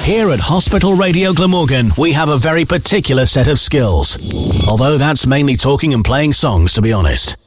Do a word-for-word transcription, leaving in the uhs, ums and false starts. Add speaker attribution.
Speaker 1: Here at Hospital Radio Glamorgan, we have a very particular set of skills. Although that's mainly talking and playing songs, to be honest.